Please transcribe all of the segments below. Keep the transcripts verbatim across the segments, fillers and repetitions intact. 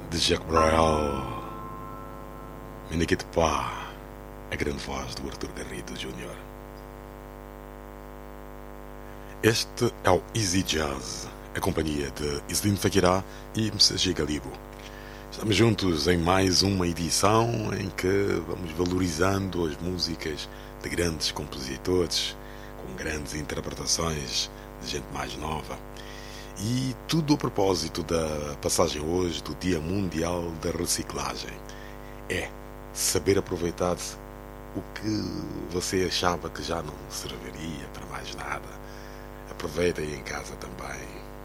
de Jacques Brel, Miniquete Pá, a grande voz do Arthur Garrido Júnior Este é o Easy Jazz, a companhia de Islin Fakirá e Msagi Galibo. Estamos juntos em mais uma edição em que vamos valorizando as músicas de grandes compositores, com grandes interpretações de gente mais nova. E tudo a propósito da passagem hoje do Dia Mundial da Reciclagem. É saber aproveitar o que você achava que já não serviria para mais nada. Aproveita aí em casa também.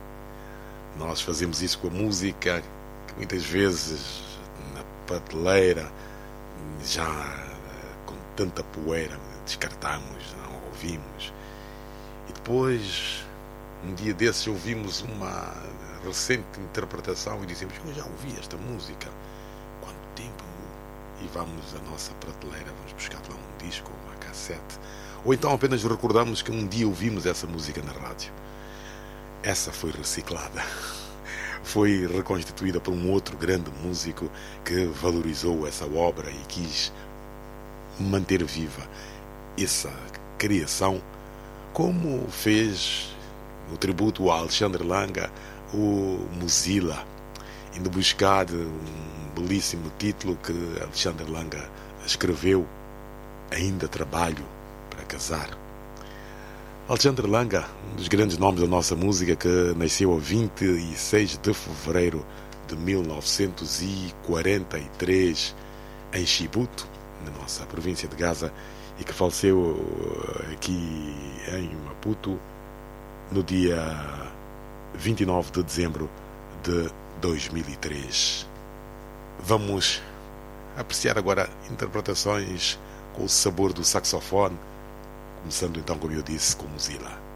Nós fazemos isso com a música, que muitas vezes na prateleira, já com tanta poeira, descartamos, não ouvimos. E depois, um dia desses, ouvimos uma recente interpretação e dizemos: eu já ouvi esta música. Quanto tempo? E vamos à nossa prateleira, vamos buscar lá um disco, uma cassete. Ou então apenas recordamos que um dia ouvimos essa música na rádio. Essa foi reciclada. Foi reconstituída por um outro grande músico que valorizou essa obra e quis manter viva essa criação, como fez no tributo a Alexandre Langa o Mozilla, indo buscar um belíssimo título que Alexandre Langa escreveu: Ainda Trabalho para Casar. Alexandre Langa, um dos grandes nomes da nossa música, que nasceu a vinte e seis de fevereiro de mil novecentos e quarenta e três em Chibuto, na nossa província de Gaza, e que faleceu aqui em Maputo no dia vinte e nove de dezembro de dois mil e três. Vamos apreciar agora interpretações com o sabor do saxofone, começando então, como eu disse, com Mozilla.